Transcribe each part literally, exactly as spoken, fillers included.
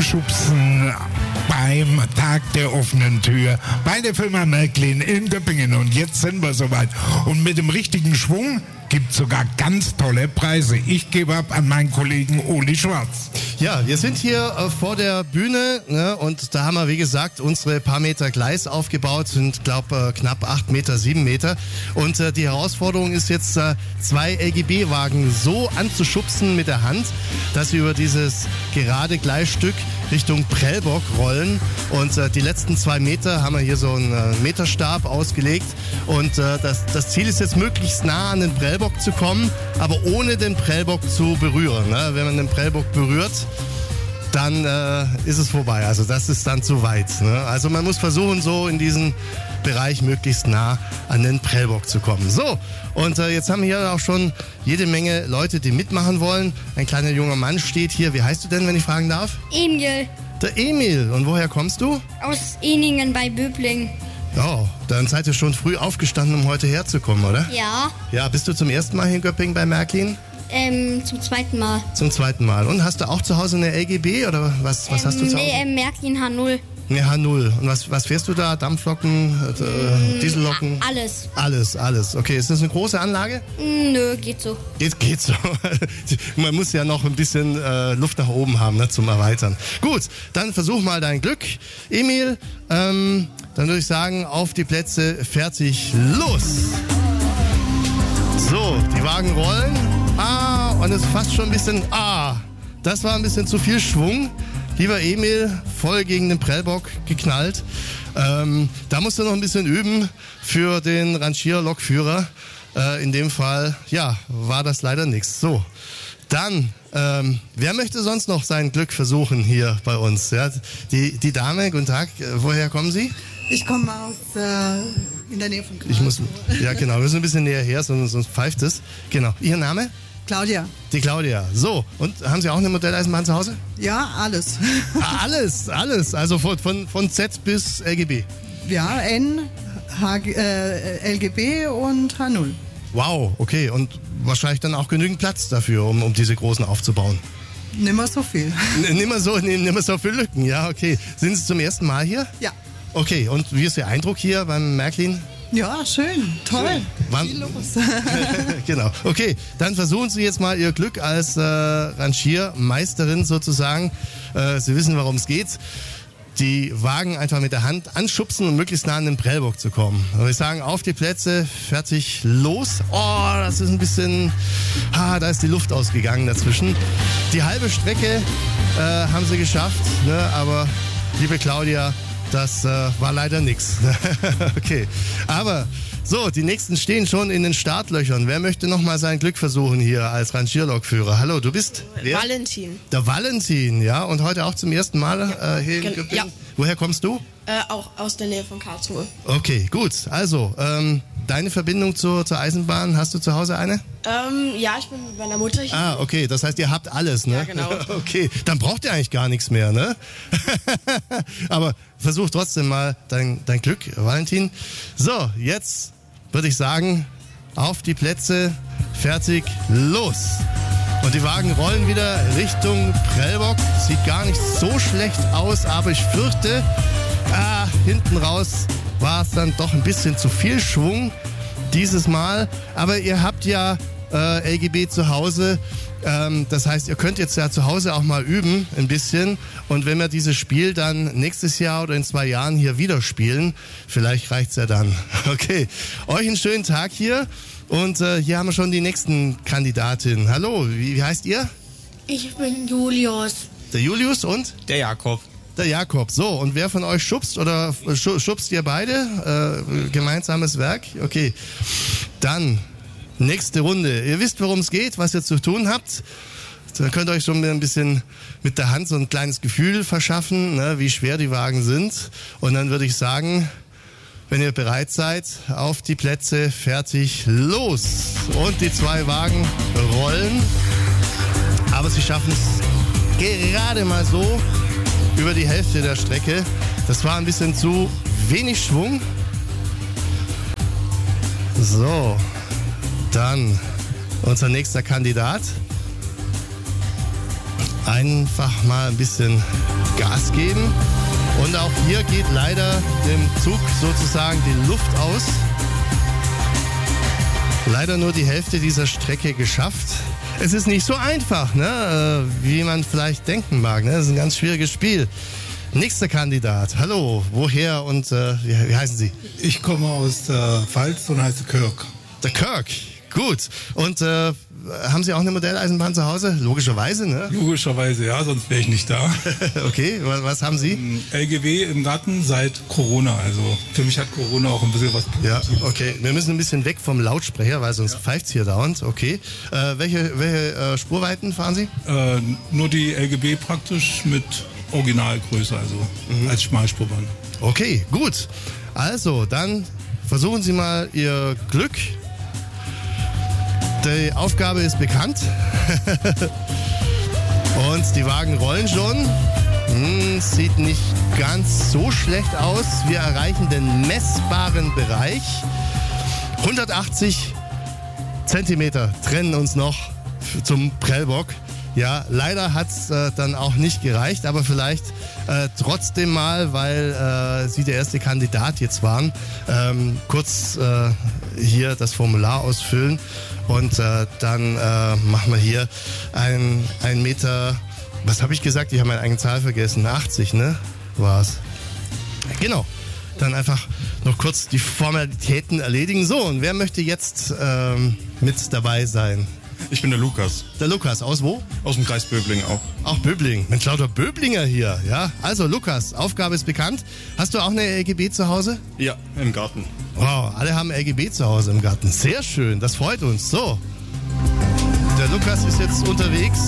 anschubsen beim Tag der offenen Tür bei der Firma Märklin in Göppingen. Und jetzt sind wir soweit. Und mit dem richtigen Schwung gibt sogar ganz tolle Preise. Ich gebe ab an meinen Kollegen Uli Schwarz. Ja, wir sind hier äh, vor der Bühne, ne, und da haben wir, wie gesagt, unsere paar Meter Gleis aufgebaut, sind, glaube äh, knapp acht Meter, sieben Meter. Und äh, die Herausforderung ist jetzt, äh, zwei L G B-Wagen so anzuschubsen mit der Hand, dass sie über dieses gerade Gleisstück Richtung Prellbock rollen. Und äh, die letzten zwei Meter haben wir hier so einen äh, Meterstab ausgelegt. Und äh, das, das Ziel ist jetzt, möglichst nah an den Prellbock zu kommen, aber ohne den Prellbock zu berühren. Ne? Wenn man den Prellbock berührt, dann äh, ist es vorbei. Also das ist dann zu weit. Ne? Also man muss versuchen, so in diesen Bereich möglichst nah an den Prellbock zu kommen. So, und äh, jetzt haben wir hier auch schon jede Menge Leute, die mitmachen wollen. Ein kleiner junger Mann steht hier. Wie heißt du denn, wenn ich fragen darf? Emil. Der Emil. Und woher kommst du? Aus Eningen bei Böbling. Oh, dann seid ihr schon früh aufgestanden, um heute herzukommen, oder? Ja. Ja, bist du zum ersten Mal hier in Göppingen bei Märklin? Ähm, zum zweiten Mal. Zum zweiten Mal. Und hast du auch zu Hause eine L G B oder was, was ähm, hast du zu Hause? Nee, ähm, Märklin H null. Ne, H null. Und was, was fährst du da? Dampflocken, äh, Diesellocken? Alles. Alles, alles. Okay, ist das eine große Anlage? Nö, geht so. Geht, geht so. Man muss ja noch ein bisschen äh, Luft nach oben haben, ne, zum Erweitern. Gut, dann versuch mal dein Glück. Emil, ähm, dann würde ich sagen, auf die Plätze, fertig, los! So, die Wagen rollen. Ah, und es ist fast schon ein bisschen, ah, das war ein bisschen zu viel Schwung. Lieber Emil, voll gegen den Prellbock geknallt. Ähm, da musst du noch ein bisschen üben für den Rangierlokführer. Äh, in dem Fall, ja, war das leider nichts. So, dann, ähm, wer möchte sonst noch sein Glück versuchen hier bei uns? Ja, die, die Dame, guten Tag, äh, woher kommen Sie? Ich komme aus, äh, in der Nähe von Karlsruhe. Ich muss, ja genau, wir müssen ein bisschen näher her, sonst, sonst pfeift es. Genau, Ihr Name? Claudia. Die Claudia. So, und haben Sie auch eine Modelleisenbahn zu Hause? Ja, alles. Ah, alles, alles. Also von, von, von Z bis L G B. Ja, N, H, äh, L G B und H null. Wow, okay. Und wahrscheinlich dann auch genügend Platz dafür, um, um diese großen aufzubauen. Nimmer so viel. N nimmer so, nimmer so viele Lücken, ja, okay. Sind Sie zum ersten Mal hier? Ja. Okay, und wie ist Ihr Eindruck hier beim Märklin? Ja, schön, toll. Schön. Wann? Viel los. Genau. Okay, dann versuchen Sie jetzt mal Ihr Glück als äh, Rangiermeisterin sozusagen. Äh, Sie wissen, worum es geht. Die Wagen einfach mit der Hand anschubsen und möglichst nah an den Prellbock zu kommen. Und wir sagen, auf die Plätze, fertig, los. Oh, das ist ein bisschen, ah, da ist die Luft ausgegangen dazwischen. Die halbe Strecke äh, haben Sie geschafft, ne? Aber liebe Claudia, das äh, war leider nichts. Okay, aber so, die nächsten stehen schon in den Startlöchern. Wer möchte noch mal sein Glück versuchen hier als Rangierlokführer? Hallo, du bist? Wer? Valentin. Der Valentin, ja, und heute auch zum ersten Mal äh, hier in Gen- Göppingen. ja. Woher kommst du? Äh, auch aus der Nähe von Karlsruhe. Okay, gut. Also, ähm, deine Verbindung zur, zur Eisenbahn, hast du zu Hause eine? Ähm, ja, ich bin mit meiner Mutter hier. Ah, okay, das heißt, ihr habt alles, ne? Ja, genau. Okay, dann braucht ihr eigentlich gar nichts mehr, ne? Aber versuch trotzdem mal dein, dein Glück, Valentin. So, jetzt würde ich sagen, auf die Plätze, fertig, los! Und die Wagen rollen wieder Richtung Prellbock. Sieht gar nicht so schlecht aus, aber ich fürchte, ah, hinten raus war es dann doch ein bisschen zu viel Schwung dieses Mal. Aber ihr habt ja äh, L G B zu Hause. Ähm, das heißt, ihr könnt jetzt ja zu Hause auch mal üben, ein bisschen. Und wenn wir dieses Spiel dann nächstes Jahr oder in zwei Jahren hier wieder spielen, vielleicht reicht's ja dann. Okay, euch einen schönen Tag hier. Und äh, hier haben wir schon die nächsten Kandidatinnen. Hallo, wie, wie heißt ihr? Ich bin Julius. Der Julius und? Der Jakob. Der Jakob. So, und wer von euch schubst oder schubst ihr beide? Äh, gemeinsames Werk? Okay. Dann, nächste Runde. Ihr wisst, worum es geht, was ihr zu tun habt. Dann könnt ihr euch schon ein bisschen mit der Hand so ein kleines Gefühl verschaffen, ne, wie schwer die Wagen sind. Und dann würde ich sagen, wenn ihr bereit seid, auf die Plätze, fertig, los. Und die zwei Wagen rollen. Aber sie schaffen es gerade mal so über die Hälfte der Strecke. Das war ein bisschen zu wenig Schwung. So, dann unser nächster Kandidat. einfach mal ein bisschen Gas geben. Und auch hier geht leider dem Zug sozusagen die Luft aus. Leider nur die Hälfte dieser Strecke geschafft. Es ist nicht so einfach, ne? Wie man vielleicht denken mag. Ne? Das ist ein ganz schwieriges Spiel. Nächster Kandidat. Hallo, woher und äh, wie, wie heißen Sie? Ich komme aus der Pfalz und heiße Kirk. Der Kirk. Gut. Und äh, haben Sie auch eine Modelleisenbahn zu Hause? Logischerweise, ne? Logischerweise, ja, sonst wäre ich nicht da. Okay, was, was haben Sie? L G W im Garten seit Corona. Also für mich hat Corona auch ein bisschen was Positives. Ja, okay. Wir müssen ein bisschen weg vom Lautsprecher, weil sonst ja. pfeift's hier dauernd. Okay. Äh, welche welche äh, Spurweiten fahren Sie? Äh, nur die L G W praktisch mit Originalgröße, also mhm. als Schmalspurbahn. Okay, gut. Also, dann versuchen Sie mal Ihr Glück. Die Aufgabe ist bekannt. Und die Wagen rollen schon. Hm, sieht nicht ganz so schlecht aus. Wir erreichen den messbaren Bereich. hundertachtzig Zentimeter trennen uns noch zum Prellbock. Ja, leider hat es äh, dann auch nicht gereicht, aber vielleicht äh, trotzdem mal, weil äh, Sie der erste Kandidat jetzt waren, ähm, kurz äh, hier das Formular ausfüllen und äh, dann äh, machen wir hier ein, ein Meter, was habe ich gesagt? Ich habe meine eigene Zahl vergessen, achtzig, ne? War's. Genau. Dann einfach noch kurz die Formalitäten erledigen. So, und wer möchte jetzt ähm, mit dabei sein? Ich bin der Lukas. Der Lukas, aus wo? Aus dem Kreis Böblingen auch. Auch Böblingen. Mensch, lauter Böblinger hier. Ja, also Lukas, Aufgabe ist bekannt. Hast du auch eine L G B zu Hause? Ja, im Garten. Wow, alle haben L G B zu Hause im Garten. Sehr schön, das freut uns. So, der Lukas ist jetzt unterwegs.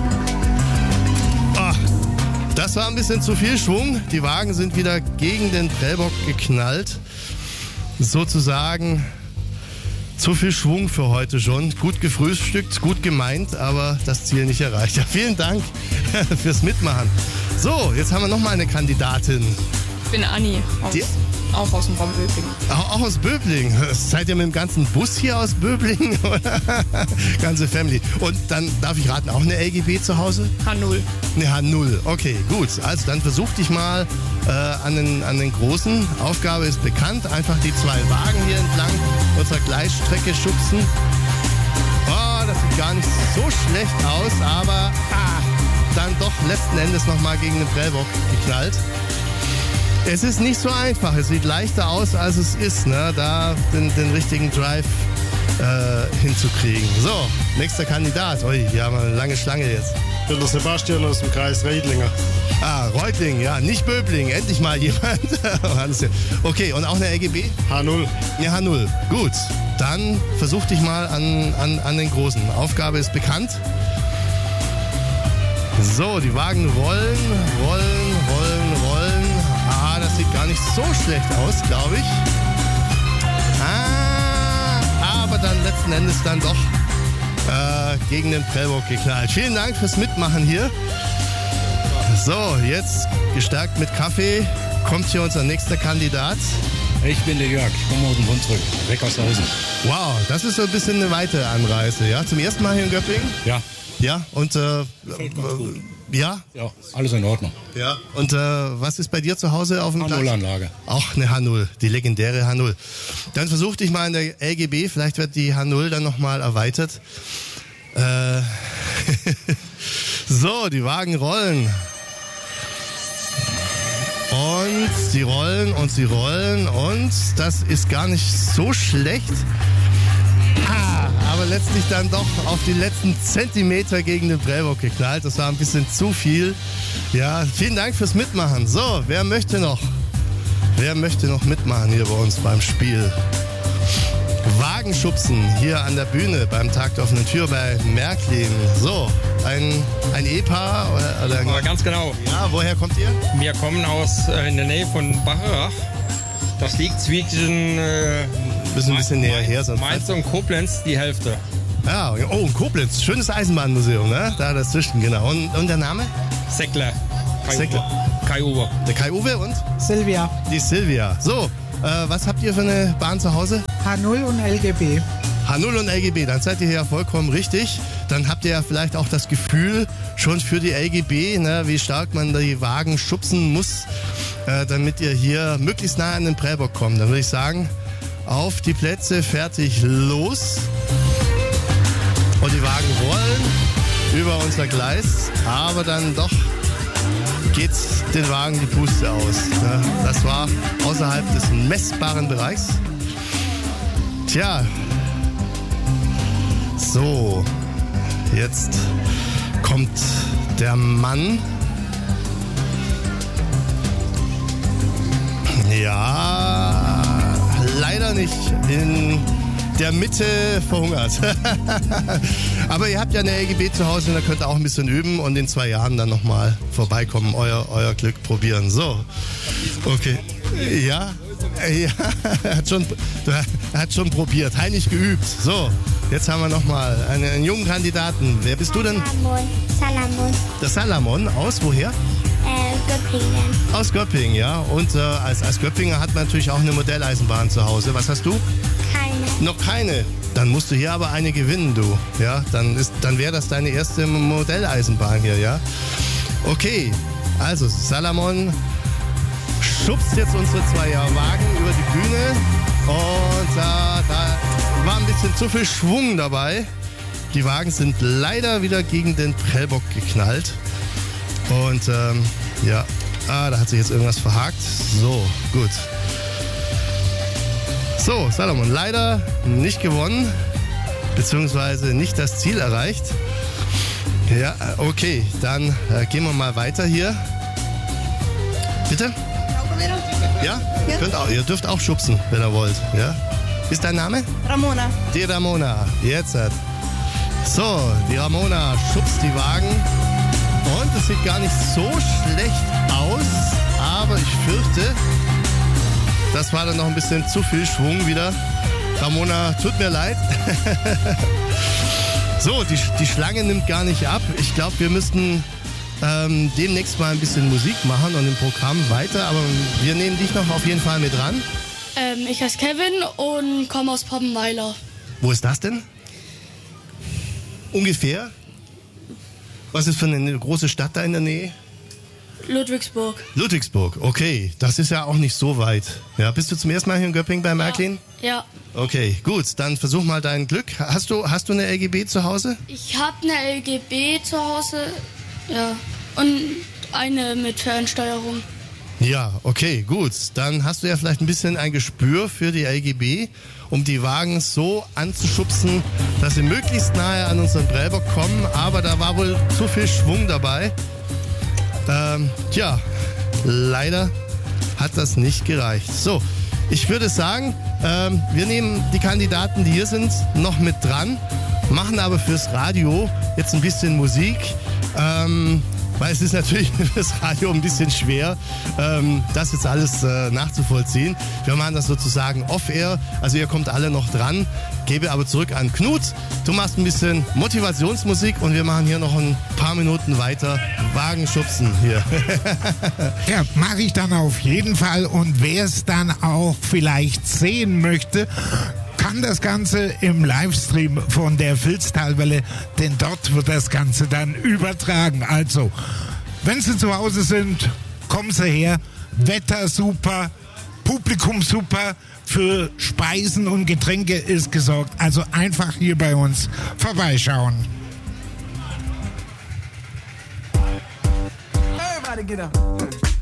Ach, das war ein bisschen zu viel Schwung. Die Wagen sind wieder gegen den Prellbock geknallt. Sozusagen zu viel Schwung für heute schon. Gut gefrühstückt, gut gemeint, aber das Ziel nicht erreicht. Ja, vielen Dank fürs Mitmachen. So, jetzt haben wir noch mal eine Kandidatin. Ich bin Anni, aus, Die, auch aus dem Raum Böblingen. Auch, auch aus Böblingen? Seid ihr mit dem ganzen Bus hier aus Böblingen? Ganze Family. Und dann darf ich raten, auch eine L G B zu Hause? H null. Eine H null, okay, gut. Also dann versuch dich mal äh, an, den, an den großen. Aufgabe ist bekannt. Einfach die zwei Wagen hier entlang unserer Gleisstrecke schubsen. Oh, das sieht gar nicht so schlecht aus, aber ah, dann doch letzten Endes nochmal gegen den Prellbock geknallt. Es ist nicht so einfach. Es sieht leichter aus, als es ist, ne? Da den, den richtigen Drive äh, hinzukriegen. So, nächster Kandidat. Ui, hier haben wir eine lange Schlange jetzt. Ich bin der Sebastian aus dem Kreis Reidlinger. Ah, Reutlingen, ja, nicht Böblingen. Endlich mal jemand. Okay, und auch eine L G B? H null. Ja, H null. Gut, dann versuch dich mal an, an, an den Großen. Aufgabe ist bekannt. So, die Wagen rollen, rollen, rollen, rollen. Ah, das sieht gar nicht so schlecht aus, glaube ich. Ah, aber dann letzten Endes dann doch äh, gegen den Prellbock geknallt. Vielen Dank fürs Mitmachen hier. So, jetzt gestärkt mit Kaffee kommt hier unser nächster Kandidat. Ich bin der Jörg, ich komme aus dem Hunsrück, weg aus Hausen. Wow, das ist so ein bisschen eine weite Anreise, ja? Zum ersten Mal hier in Göppingen? Ja. Ja, und äh, äh, ja? Ja, alles in Ordnung. Ja. Und äh, was ist bei dir zu Hause auf dem H null-Anlage. Auch eine H null, die legendäre H null. Dann versuch dich mal in der L G B, vielleicht wird die H null dann nochmal erweitert. Äh so, die Wagen rollen. Und sie rollen und sie rollen und das ist gar nicht so schlecht. Ah, aber letztlich dann doch auf die letzten Zentimeter gegen den Prellbock geknallt. Das war ein bisschen zu viel. Ja, vielen Dank fürs Mitmachen. So, wer möchte noch? Wer möchte noch mitmachen hier bei uns beim Spiel? Wagenschubsen hier an der Bühne beim Tag der offenen Tür bei Märklin. So, ein, ein Ehepaar? Oder, oder ein Aber ganz genau. Ja, woher kommt ihr? Wir kommen aus äh, in der Nähe von Bacharach. Das liegt zwischen äh, Müssen ein bisschen näher her. Sonst Mainz und Koblenz die Hälfte. Ja, oh, Koblenz. Schönes Eisenbahnmuseum, ne? Da dazwischen, genau. Und, und der Name? Säckler. Kai Säckler. Uwe. Kai Uwe. Der Kai Uwe und? Silvia. Die Silvia. So, äh, was habt ihr für eine Bahn zu Hause? H null und L G B. H null und L G B, dann seid ihr ja vollkommen richtig. Dann habt ihr ja vielleicht auch das Gefühl schon für die L G B, ne, wie stark man die Wagen schubsen muss, äh, damit ihr hier möglichst nah an den Prellbock kommt. Dann würde ich sagen, auf die Plätze, fertig, los. Und die Wagen rollen über unser Gleis, aber dann doch geht's den Wagen die Puste aus. Ne? Das war außerhalb des messbaren Bereichs. Tja, so, jetzt kommt der Mann. Ja, leider nicht. In der Mitte verhungert. Aber ihr habt ja eine L G B zu Hause und da könnt ihr auch ein bisschen üben und in zwei Jahren dann nochmal vorbeikommen, euer, euer Glück probieren. So, okay. Ja, ja, er hat schon, er hat schon probiert, heimlich geübt. So, jetzt haben wir nochmal einen, einen jungen Kandidaten. Wer bist du denn? Salamon. Salamon. Der Salamon, aus woher? Äh, Göppingen. Aus Göppingen, ja. Und äh, als, als Göppinger hat man natürlich auch eine Modelleisenbahn zu Hause. Was hast du? Keine. Noch keine. Dann musst du hier aber eine gewinnen, du. Ja, dann ist, dann wäre das deine erste Modelleisenbahn hier, ja. Okay, also Salamon schubst jetzt unsere Zweierwagen über die Bühne und äh, da war ein bisschen zu viel Schwung dabei. Die Wagen sind leider wieder gegen den Prellbock geknallt. Und ähm, ja, ah, da hat sich jetzt irgendwas verhakt. So, gut. So, Salamon, leider nicht gewonnen, beziehungsweise nicht das Ziel erreicht. Ja, okay, dann äh, gehen wir mal weiter hier. Bitte? Ja? Ja. Könnt auch, ihr dürft auch schubsen, wenn ihr wollt. Ja? Wie ist dein Name? Ramona. Die Ramona, jetzt. So, die Ramona schubst die Wagen. Und es sieht gar nicht so schlecht aus, aber ich fürchte, das war dann noch ein bisschen zu viel Schwung wieder. Ramona, tut mir leid. So, die, die Schlange nimmt gar nicht ab. Ich glaube, wir müssten ähm, demnächst mal ein bisschen Musik machen und im Programm weiter, aber wir nehmen dich noch auf jeden Fall mit ran. Ähm, ich heiße Kevin und komme aus Poppenweiler. Wo ist das denn? Ungefähr? Was ist für eine große Stadt da in der Nähe? Ludwigsburg. Ludwigsburg, okay. Das ist ja auch nicht so weit. Ja, bist du zum ersten Mal hier in Göppingen bei Märklin? Ja. Okay, gut. Dann versuch mal dein Glück. Hast du, hast du eine L G B zu Hause? Ich habe eine L G B zu Hause. Ja. Und eine mit Fernsteuerung. Ja, okay, gut. Dann hast du ja vielleicht ein bisschen ein Gespür für die L G B, um die Wagen so anzuschubsen, dass sie möglichst nahe an unseren Prellbock kommen. Aber da war wohl zu viel Schwung dabei. Ähm, tja, leider hat das nicht gereicht. So, ich würde sagen, ähm, wir nehmen die Kandidaten, die hier sind, noch mit dran, machen aber fürs Radio jetzt ein bisschen Musik. Ähm, Weil es ist natürlich für das Radio ein bisschen schwer, ähm, das jetzt alles äh, nachzuvollziehen. Wir machen das sozusagen off-air, also ihr kommt alle noch dran. Gebe aber zurück an Knut. Du machst ein bisschen Motivationsmusik und wir machen hier noch ein paar Minuten weiter Wagenschubsen hier. Ja, mache ich dann auf jeden Fall. Und wer es dann auch vielleicht sehen möchte, kann das Ganze im Livestream von der Vilstalwelle, denn dort wird das Ganze dann übertragen. Also, wenn Sie zu Hause sind, kommen Sie her. Wetter super, Publikum super, für Speisen und Getränke ist gesorgt. Also einfach hier bei uns vorbeischauen. Everybody get up.